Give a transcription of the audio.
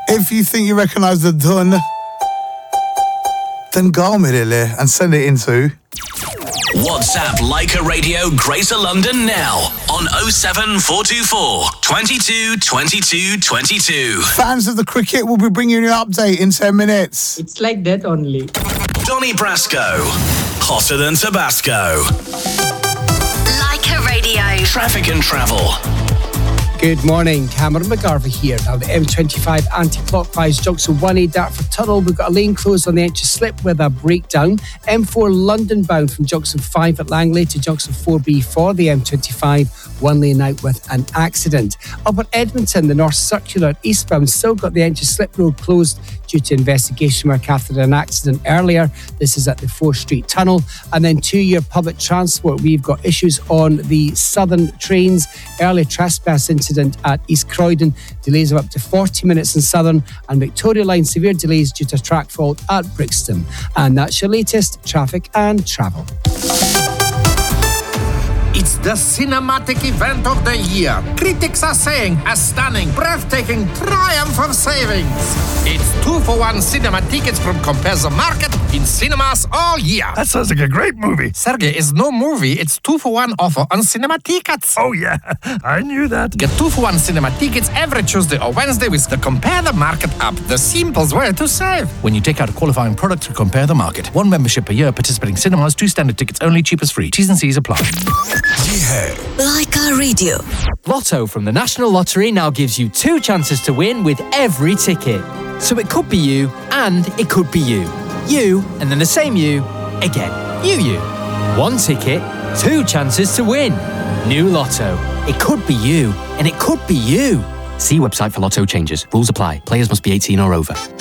If you think you recognise the dun, then go immediately and send it into WhatsApp Leica Radio Greater London now on 07424 22 22 22. Fans of the cricket will be bringing you an update in 10 minutes. It's like that only. Donny Brasco, hotter than Tabasco. Leica Radio. Traffic and travel. Good morning, Cameron McGarvey here. Now the M25 anti-clockwise junction 1A Dartford Tunnel. We've got a lane closed on the entry slip with a breakdown. M4 London bound from junction 5 at Langley to junction 4B for the M25. One lane out with an accident. Up at Edmonton, the North Circular eastbound still got the entry slip road closed due to investigation work after an accident earlier. This is at the 4th Street Tunnel. And then 2-year public transport. We've got issues on the southern trains. Early trespass incident at East Croydon. Delays of up to 40 minutes in Southern, and Victoria Line severe delays due to track fault at Brixton. And that's your latest traffic and travel. It's the cinematic event of the year. Critics are saying a stunning, breathtaking triumph of savings. It's 2-for-1 cinema tickets from Compare the Market in cinemas all year. That sounds like a great movie. Sergey, it's no movie. It's 2-for-1 offer on cinema tickets. Oh, yeah. I knew that. Get 2-for-1 cinema tickets every Tuesday or Wednesday with the Compare the Market app. The simplest way to save. When you take out a qualifying product to Compare the Market. 1 membership per year, participating cinemas, 2 standard tickets only, cheapest free. T's and C's apply. Leica Radio. Lotto from the National Lottery now gives you 2 chances to win with every ticket. So it could be you, and it could be you. You, and then the same you, again. You. 1 ticket, 2 chances to win. New Lotto. It could be you, and it could be you. See website for Lotto changes. Rules apply. Players must be 18 or over.